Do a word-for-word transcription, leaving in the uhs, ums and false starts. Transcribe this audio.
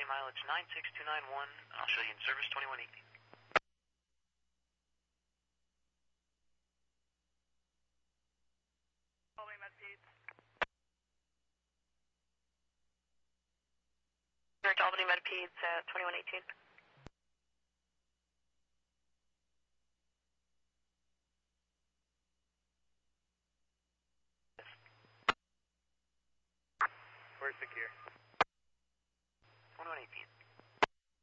mileage nine six two nine one. I'll show you in service twenty-one eighteen. Albany Med Peds. Direct Albany Med Peds, uh, twenty-one eighteen. We're secure. twenty-one eighteen.